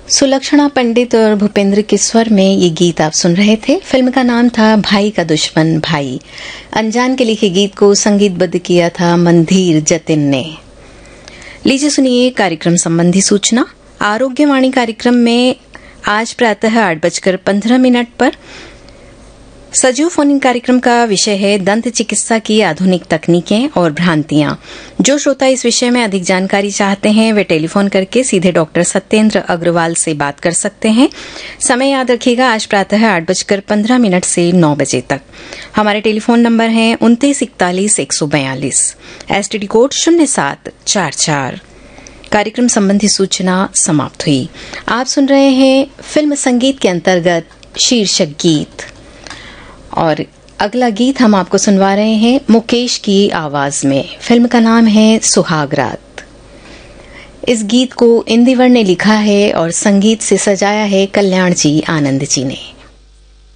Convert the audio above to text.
सुलक्षणा पंडित और भूपेंद्र के स्वर में ये गीत आप सुन रहे थे। फिल्म का नाम था भाई का दुश्मन भाई। अनजान के लिखे गीत को संगीतबद्ध किया था मंधीर जतिन ने। लीजिए सुनिए कार्यक्रम संबंधी सूचना। आरोग्यवाणी कार्यक्रम में आज प्रातः 8:15 पर सजीव फोन कार्यक्रम का विषय है दंत चिकित्सा की आधुनिक तकनीकें और भ्रांतियां। जो श्रोता इस विषय में अधिक जानकारी चाहते हैं वे टेलीफोन करके सीधे डॉक्टर सत्येंद्र अग्रवाल से बात कर सकते हैं। समय याद रखिएगा, आज प्रातः 8:15 से 9 बजे तक। हमारे टेलीफोन नंबर हैं 2941-142, STD कोड 0744। कार्यक्रम संबंधी सूचना समाप्त हुई। आप सुन रहे हैं फिल्म संगीत के अंतर्गत शीर्षक गीत, और अगला गीत हम आपको सुनवा रहे हैं मुकेश की आवाज में। फिल्म का नाम है सुहागरात। इस गीत को इंदिवर ने लिखा है और संगीत से सजाया है कल्याण जी आनंद जी ने।